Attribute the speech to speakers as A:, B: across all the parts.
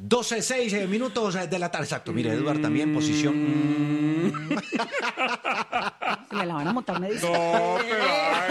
A: 12:06 minutos de la tarde. Exacto, mire, Eduardo también posición.
B: Se me la van a montar, me dice.
C: No, pero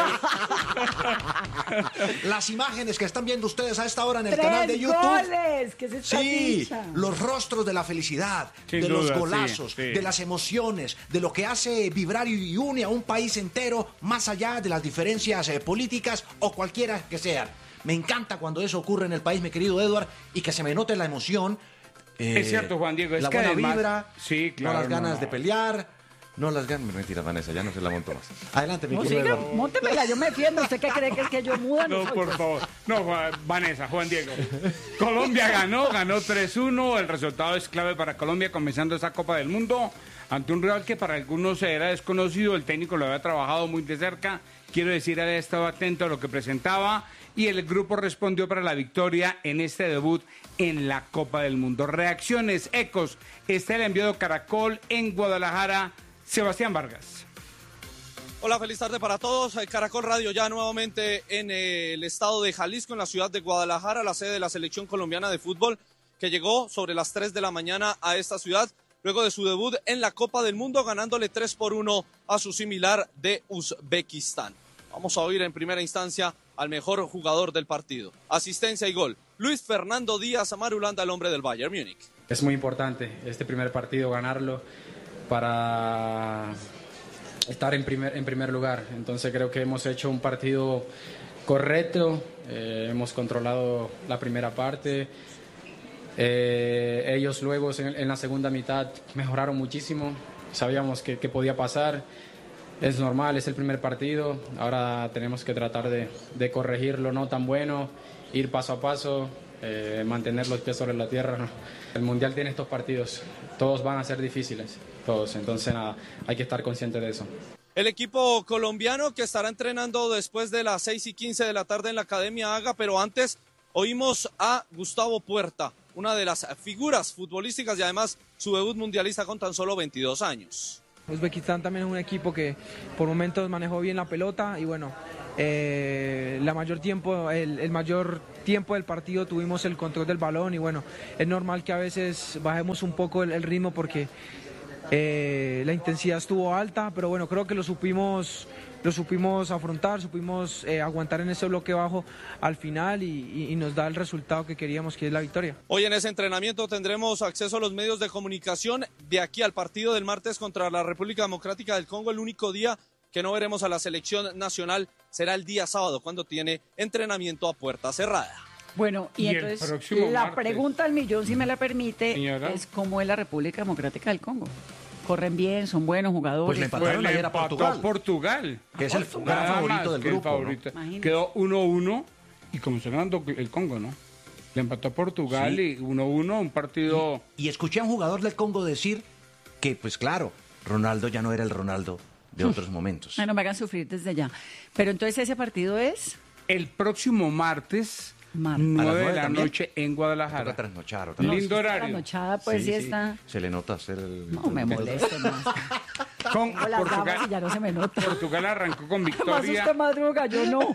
A: Las imágenes que están viendo ustedes a esta hora en el
B: 3
A: canal de YouTube.
B: goles, ¿qué es esta
A: Sí,
B: dicha?
A: los rostros de la felicidad,
C: Sin
A: de los
C: duda,
A: golazos,
C: sí.
A: de las emociones, de lo que hace vibrar y une a un país entero más allá de las diferencias políticas o cualquiera que sean. Me encanta cuando eso ocurre en el país, mi querido Edward, y que se me note la emoción.
C: Es cierto, Juan Diego, es
A: la
C: que
A: buena
C: además-
A: vibra,
C: Sí, claro,
A: no las ganas
C: no.
A: de pelear, no las ganas... Mentira, Vanessa, ya no se la monto más. Adelante, mi
B: No,
A: querido
B: siga,
A: Edward.
B: móntemela, yo me defiendo. ¿Usted qué cree que es que yo muda?
C: No,
B: soy,
C: por
B: pues.
C: favor. No, Vanessa, Juan Diego. Colombia ganó 3-1. El resultado es clave para Colombia comenzando esa Copa del Mundo ante un rival que para algunos era desconocido. El técnico lo había trabajado muy de cerca. Quiero decir, había estado atento a lo que presentaba y el grupo respondió para la victoria en este debut en la Copa del Mundo. Reacciones, ecos. Está el enviado Caracol en Guadalajara. Sebastián Vargas.
D: Hola, feliz tarde para todos. Caracol Radio ya nuevamente en el estado de Jalisco, en la ciudad de Guadalajara, la sede de la selección colombiana de fútbol, que llegó sobre las 3 de la mañana a esta ciudad, luego de su debut en la Copa del Mundo, ganándole 3-1 a su similar de Uzbekistán. Vamos a oír en primera instancia al mejor jugador del partido. Asistencia y gol. Luis Fernando Díaz Amarulanda, el hombre del Bayern Múnich.
E: Es muy importante este primer partido, ganarlo para estar en primer lugar. Entonces creo que hemos hecho un partido correcto, hemos controlado la primera parte. Ellos luego en la segunda mitad mejoraron muchísimo, sabíamos que podía pasar. Es normal, es el primer partido, ahora tenemos que tratar de corregir lo no tan bueno, ir paso a paso, mantener los pies sobre la tierra, ¿no? El Mundial tiene estos partidos, todos van a ser difíciles, todos, entonces nada, hay que estar consciente de eso.
D: El equipo colombiano que estará entrenando después de las 6:15 de la tarde en la Academia Haga, pero antes oímos a Gustavo Puerta, una de las figuras futbolísticas y además su debut mundialista con tan solo 22 años.
F: Uzbekistán también es un equipo que por momentos manejó bien la pelota y bueno, el mayor tiempo del partido tuvimos el control del balón y bueno, es normal que a veces bajemos un poco el ritmo porque la intensidad estuvo alta, pero bueno, creo que lo supimos afrontar, supimos aguantar en ese bloque bajo al final y nos da el resultado que queríamos, que es la victoria.
D: Hoy en ese entrenamiento tendremos acceso a los medios de comunicación de aquí al partido del martes contra la República Democrática del Congo. El único día que no veremos a la selección nacional será el día sábado, cuando tiene entrenamiento a puerta cerrada.
B: Bueno, y
C: Y el
B: entonces
C: próximo
B: la
C: martes.
B: pregunta al millón, si me la permite,
C: Señora.
B: es cómo es la República Democrática del Congo. Corren bien, son buenos jugadores.
A: Pues le empataron ayer a
C: empató
A: Portugal, que es el gran
C: Nada
A: favorito
C: más
A: del
C: que el
A: grupo, ¿no?
C: favorito.
B: Imagínese.
C: Quedó 1-1 y comenzó ganando el Congo, ¿no? Le empató a Portugal
A: Sí.
C: y 1-1, un partido...
A: Y escuché a un jugador del Congo decir que, pues claro, Ronaldo ya no era el Ronaldo de otros momentos.
B: Ay, no me hagan sufrir desde ya. Pero entonces ese partido es...
C: El próximo martes,
B: Martes.
C: 9
A: ¿A las
C: de
A: 9
C: la
A: también?
C: noche en
A: Toca
C: Guadalajara.
A: trasnochar otra
C: No,
A: vez.
C: lindo horario.
B: La nochada, pues sí, está...
A: Se le nota hacer el...
B: No me moleste más.
C: Con
B: Tengo las gafas y ya no se me nota.
C: Portugal arrancó con
B: Más
C: victoria.
B: usted madruga, yo no.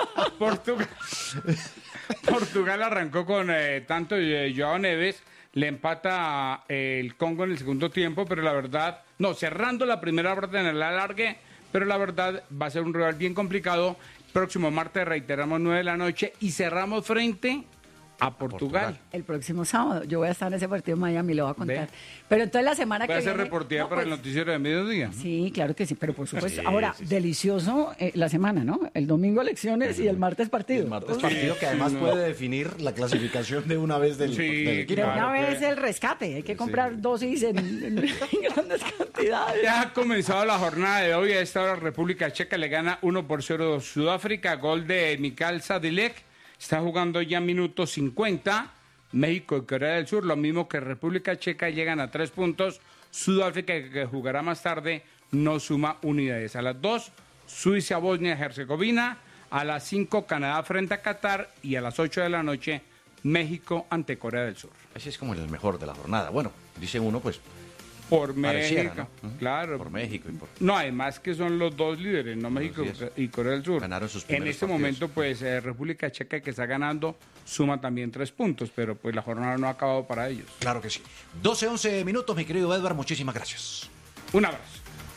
C: Portugal arrancó con tanto Joao Neves, le empata el Congo en el segundo tiempo, pero la verdad, no, cerrando la primera parte en el alargue, pero la verdad va a ser un rival bien complicado. Próximo martes reiteramos 9 de la noche y cerramos frente a Portugal.
B: El próximo sábado. Yo voy a estar en ese partido en Miami, lo voy a contar.
C: Ve.
B: Pero entonces la semana
C: Va
B: que
C: a ser
B: viene...
C: reportera
B: No,
C: para
B: pues,
C: el noticiero de mediodía.
B: Sí, claro que sí, pero por supuesto.
A: Sí,
B: Ahora,
A: sí, sí.
B: delicioso la semana, ¿no? El domingo elecciones y el martes partido.
A: El martes partido que además puede definir la clasificación de una vez del
C: Sí,
A: equipo.
B: De
C: claro.
B: una vez
C: que-
B: el rescate, hay que comprar dosis en grandes cantidades.
C: Ya ha comenzado la jornada de hoy. A esta hora República Checa le gana 1-0 a Sudáfrica. Gol de Mikhail Sadilek. Está jugando ya minuto 50. México y Corea del Sur, lo mismo que República Checa, llegan a 3 puntos. Sudáfrica, que jugará más tarde, no suma unidades. A las 2, Suiza, Bosnia y Herzegovina. A las 5, Canadá frente a Qatar. Y a las 8 de la noche, México ante Corea del Sur.
A: Ese es como el mejor de la jornada. Bueno, dice uno, pues
C: Por
A: Pareciera,
C: México,
A: ¿no?
C: claro.
A: Por México y por...
C: No, además que son los dos líderes, ¿no? México
A: Así es.
C: y Corea del Sur.
A: Ganaron sus
C: En
A: primeros
C: este
A: partidos.
C: momento, pues, República Checa, que está ganando, suma también 3 puntos, pero pues la jornada no ha acabado para ellos.
A: Claro que sí. 12-11 minutos, mi querido Edward, muchísimas gracias.
C: Un abrazo.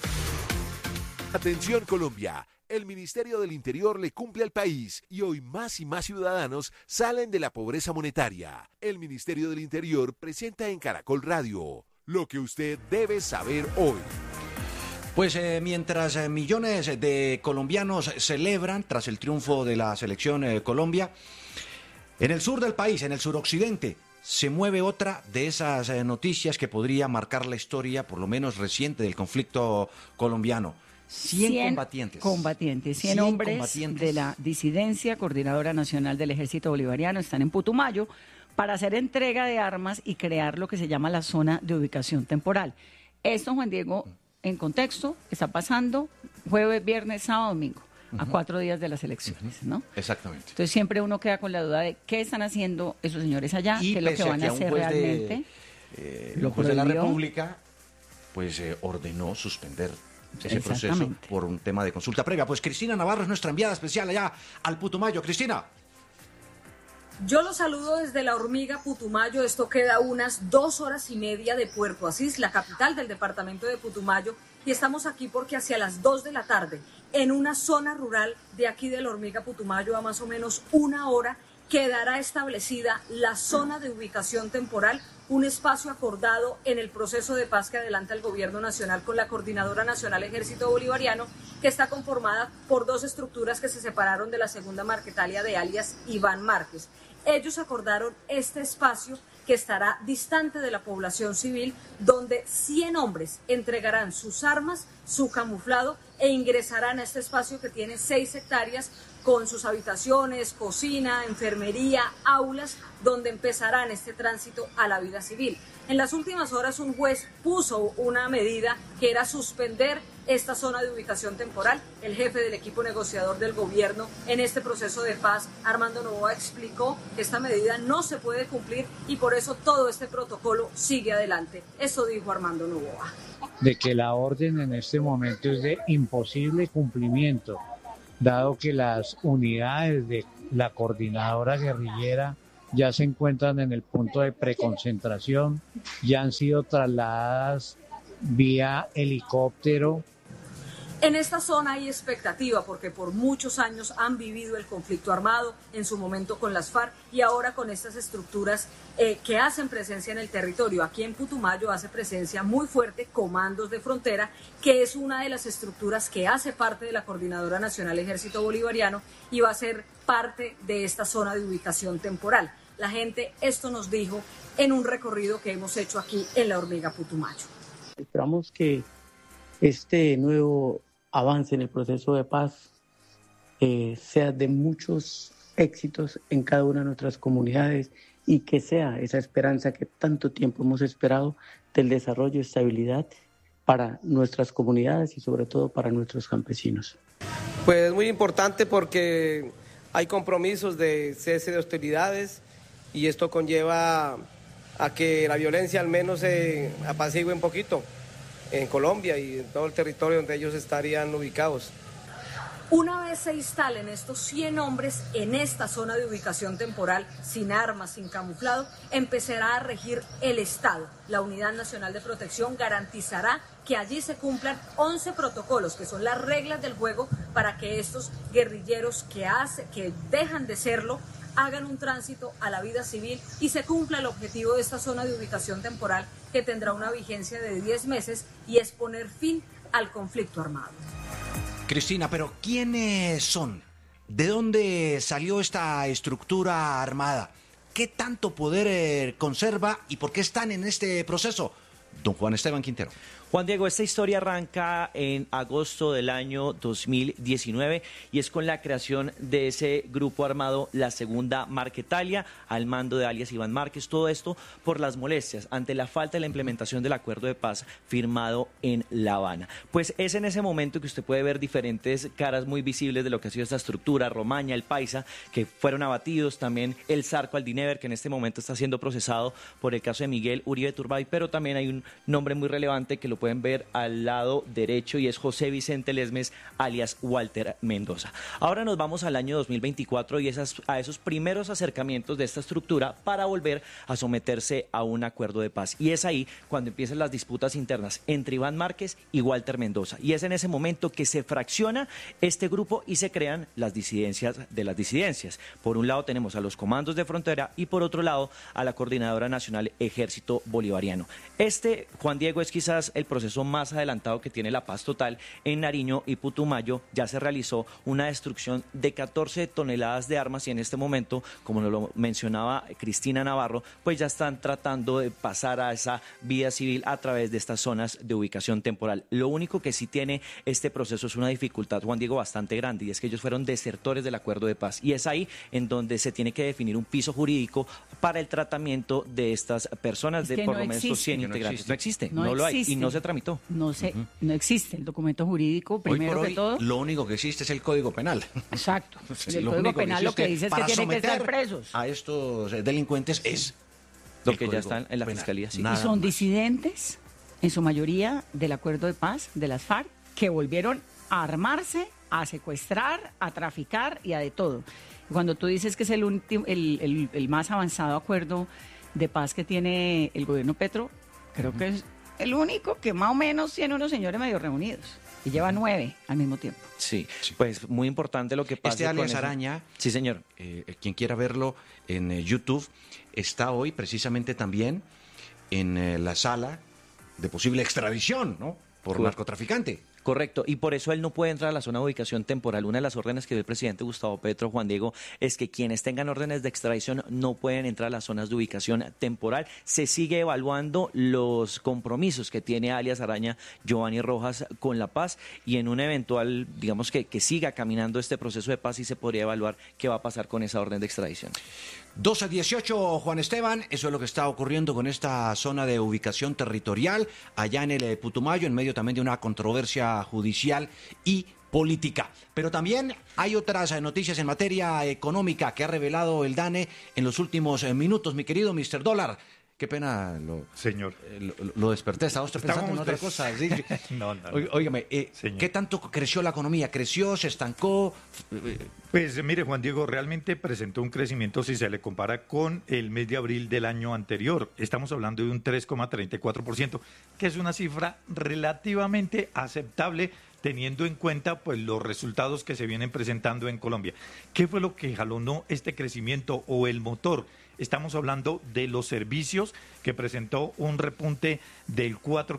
G: Atención Colombia, el Ministerio del Interior le cumple al país y hoy más y más ciudadanos salen de la pobreza monetaria. El Ministerio del Interior presenta en Caracol Radio lo que usted debe saber hoy.
A: Pues mientras millones de colombianos celebran tras el triunfo de la selección Colombia, en el sur del país, en el suroccidente, se mueve otra de esas noticias que podría marcar la historia, por lo menos reciente, del conflicto colombiano. 100 combatientes.
B: 100 hombres
A: combatientes
B: de la disidencia Coordinadora Nacional del Ejército Bolivariano están en Putumayo para hacer entrega de armas y crear lo que se llama la zona de ubicación temporal. Esto, Juan Diego, en contexto, está pasando jueves, viernes, sábado, domingo, a 4 días de las elecciones, ¿no?
A: Exactamente.
B: Entonces siempre uno queda con la duda de qué están haciendo esos señores allá,
A: Y
B: qué es lo que
A: pese a
B: van a
A: un
B: hacer
A: juez
B: realmente.
A: Un juez de la
B: prohibió.
A: República pues ordenó suspender ese proceso
B: Exactamente.
A: por un tema de consulta previa. Pues Cristina Navarro es nuestra enviada especial allá al Putumayo. Cristina.
H: Yo los saludo desde La Hormiga, Putumayo. Esto queda unas 2 horas y media de Puerto Asís, la capital del departamento de Putumayo. Y estamos aquí porque hacia las 2 de la tarde, en una zona rural de aquí de La Hormiga, Putumayo, a más o menos 1 hora, quedará establecida la zona de ubicación temporal, un espacio acordado en el proceso de paz que adelanta el Gobierno Nacional con la Coordinadora Nacional Ejército Bolivariano, que está conformada por 2 estructuras que se separaron de la segunda Marquetalia de alias Iván Márquez. Ellos acordaron este espacio que estará distante de la población civil, donde 100 hombres entregarán sus armas, su camuflado e ingresarán a este espacio que tiene 6 hectáreas con sus habitaciones, cocina, enfermería, aulas, donde empezarán este tránsito a la vida civil. En las últimas horas un juez puso una medida que era suspender esta zona de ubicación temporal. El jefe del equipo negociador del gobierno en este proceso de paz, Armando Noboa, explicó que esta medida no se puede cumplir y por eso todo este protocolo sigue adelante. Eso dijo Armando Noboa.
I: De que la orden en este momento es de imposible cumplimiento, dado que las unidades de la coordinadora guerrillera ya se encuentran en el punto de preconcentración, ya han sido trasladadas vía helicóptero.
H: En esta zona hay expectativa porque por muchos años han vivido el conflicto armado, en su momento con las FARC y ahora con estas estructuras que hacen presencia en el territorio. Aquí en Putumayo hace presencia muy fuerte Comandos de Frontera, que es una de las estructuras que hace parte de la Coordinadora Nacional Ejército Bolivariano y va a ser parte de esta zona de ubicación temporal. La gente esto nos dijo en un recorrido que hemos hecho aquí en La Hormiga, Putumayo.
J: Esperamos que este nuevo avance en el proceso de paz sea de muchos éxitos en cada una de nuestras comunidades y que sea esa esperanza que tanto tiempo hemos esperado del desarrollo y estabilidad para nuestras comunidades y sobre todo para nuestros campesinos.
K: Pues es muy importante porque hay compromisos de cese de hostilidades y esto conlleva a que la violencia al menos se apacigüe un poquito en Colombia y en todo el territorio donde ellos estarían ubicados.
H: Una vez se instalen estos 100 hombres en esta zona de ubicación temporal, sin armas, sin camuflado, empezará a regir el Estado. La Unidad Nacional de Protección garantizará que allí se cumplan 11 protocolos, que son las reglas del juego para que estos guerrilleros que dejan de serlo hagan un tránsito a la vida civil y se cumpla el objetivo de esta zona de ubicación temporal, que tendrá una vigencia de 10 meses y es poner fin al conflicto armado.
A: Cristina, pero ¿quiénes son? ¿De dónde salió esta estructura armada? ¿Qué tanto poder conserva y por qué están en este proceso? Don Juan Esteban Quintero.
L: Juan Diego, esta historia arranca en agosto del año 2019 y es con la creación de ese grupo armado, la Segunda Marquetalia, al mando de alias Iván Márquez. Todo esto por las molestias ante la falta de la implementación del acuerdo de paz firmado en La Habana. Pues es en ese momento que usted puede ver diferentes caras muy visibles de lo que ha sido esta estructura: Romaña, el Paisa, que fueron abatidos, también el Zarco Aldinever, que en este momento está siendo procesado por el caso de Miguel Uribe Turbay, pero también hay un nombre muy relevante que lo pueden ver al lado derecho y es José Vicente Lesmes, alias Walter Mendoza. Ahora nos vamos al año 2024 y a esos primeros acercamientos de esta estructura para volver a someterse a un acuerdo de paz. Y es ahí cuando empiezan las disputas internas entre Iván Márquez y Walter Mendoza. Y es en ese momento que se fracciona este grupo y se crean las disidencias de las disidencias. Por un lado tenemos a los comandos de frontera y por otro lado a la Coordinadora Nacional Ejército Bolivariano. Juan Diego, es quizás el proceso más adelantado que tiene la paz total. En Nariño y Putumayo ya se realizó una destrucción de 14 toneladas de armas y en este momento, como nos lo mencionaba Cristina Navarro, pues ya están tratando de pasar a esa vía civil a través de estas zonas de ubicación temporal. Lo único que sí tiene este proceso es una dificultad, Juan Diego, bastante grande, y es que ellos fueron desertores del acuerdo de paz y es ahí en donde se tiene que definir un piso jurídico para el tratamiento de estas personas, de por lo menos estos 100 integrantes. No existe, no lo hay y no se tramitó.
B: No existe el documento jurídico, primero que todo.
A: Lo único que existe es el Código Penal.
B: Exacto. Y el Código Penal lo que dice es que tienen que estar presos.
A: A estos delincuentes es
L: lo que ya están en la Fiscalía. Sí.
B: Y son disidentes, en su mayoría, del acuerdo de paz de las FARC, que volvieron a armarse, a secuestrar, a traficar y a de todo. Cuando tú dices que es el más avanzado acuerdo de paz que tiene el gobierno Petro, creo que es el único que más o menos tiene unos señores medio reunidos. Y lleva 9 al mismo tiempo.
L: Sí, pues muy importante lo que pasa.
A: Alias Araña,
L: sí, señor.
A: Quien quiera verlo en YouTube, está hoy precisamente también en la sala de posible extradición, ¿no? Por narcotraficante.
L: Correcto, y por eso él no puede entrar a la zona de ubicación temporal. Una de las órdenes que dio el presidente Gustavo Petro, Juan Diego, es que quienes tengan órdenes de extradición no pueden entrar a las zonas de ubicación temporal. Se sigue evaluando los compromisos que tiene alias Araña Giovanni Rojas con la paz y en un eventual, digamos que siga caminando este proceso de paz y se podría evaluar qué va a pasar con esa orden de extradición.
A: 12-18, Juan Esteban, eso es lo que está ocurriendo con esta zona de ubicación territorial allá en el Putumayo, en medio también de una controversia judicial y política. Pero también hay otras noticias en materia económica que ha revelado el DANE en los últimos minutos, mi querido Mr. Dólar. Qué pena lo desperté, estaba usted pensando en otra cosa. ¿Sí?
M: No.
A: Óigame, ¿qué tanto creció la economía? ¿Creció? ¿Se estancó?
M: Pues mire, Juan Diego, realmente presentó un crecimiento si se le compara con el mes de abril del año anterior. Estamos hablando de un 3,34%, que es una cifra relativamente aceptable teniendo en cuenta pues los resultados que se vienen presentando en Colombia. ¿Qué fue lo que jalonó este crecimiento o el motor? Estamos hablando de los servicios, que presentó un repunte del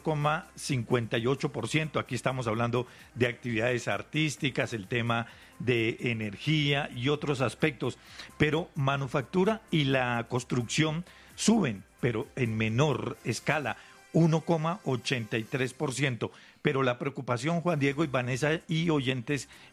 M: 4,58%. Aquí estamos hablando de actividades artísticas, el tema de energía y otros aspectos. Pero manufactura y la construcción suben, pero en menor escala, 1,83%. Pero la preocupación, Juan Diego y Vanessa y oyentes,